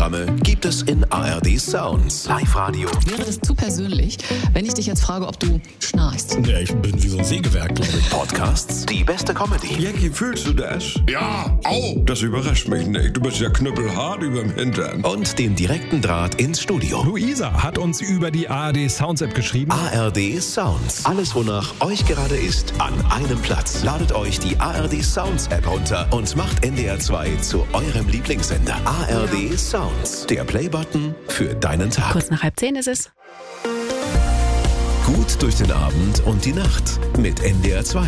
Programme gibt es in ARD Sounds. Live-Radio. Wäre das zu persönlich, wenn ich dich jetzt frage, ob du schnarchst? Ja, ich bin wie so ein Sägewerk, glaube ich. Podcasts, die beste Comedy. Jackie, fühlst du das? Ja, au! Das überrascht mich nicht. Du bist ja knüppelhart überm Hintern. Und den direkten Draht ins Studio. Luisa hat uns über die ARD Sounds App geschrieben. ARD Sounds. Alles, wonach euch gerade ist, an einem Platz. Ladet euch die ARD Sounds App runter und macht NDR 2 zu eurem Lieblingssender. ARD Sounds. Der Playbutton für deinen Tag. Kurz nach 9:30 ist es. Gut durch den Abend und die Nacht mit NDR 2.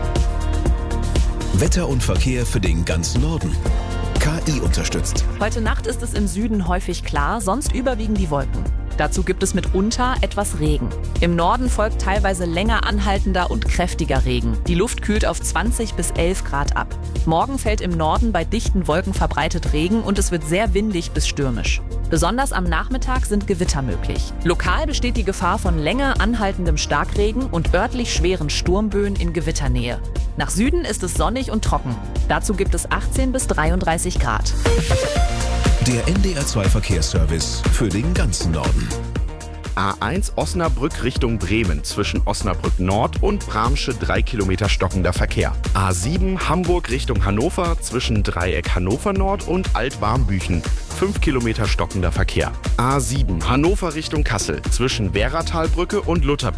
Wetter und Verkehr für den ganzen Norden. KI unterstützt. Heute Nacht ist es im Süden häufig klar, sonst überwiegen die Wolken. Dazu gibt es mitunter etwas Regen. Im Norden folgt teilweise länger anhaltender und kräftiger Regen. Die Luft kühlt auf 20 bis 11 Grad ab. Morgen fällt im Norden bei dichten Wolken verbreitet Regen und es wird sehr windig bis stürmisch. Besonders am Nachmittag sind Gewitter möglich. Lokal besteht die Gefahr von länger anhaltendem Starkregen und örtlich schweren Sturmböen in Gewitternähe. Nach Süden ist es sonnig und trocken. Dazu gibt es 18 bis 33 Grad. Der NDR 2 Verkehrsservice für den ganzen Norden. A1 Osnabrück Richtung Bremen zwischen Osnabrück Nord und Bramsche 3 Kilometer stockender Verkehr. A7 Hamburg Richtung Hannover zwischen Dreieck Hannover Nord und Altwarmbüchen 5 Kilometer stockender Verkehr. A7 Hannover Richtung Kassel zwischen Wehratalbrücke und Luther